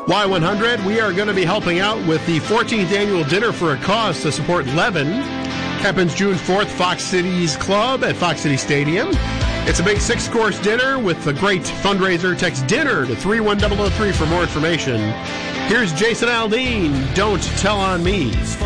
Y100, we are going to be helping out with the 14th annual Dinner for a Cause to support Levin. Happens June 4th, Fox Cities Club at Fox City Stadium. It's a big 6-course dinner with a great fundraiser. Text DINNER to 31003 for more information. Here's Jason Aldean, Don't Tell on Me.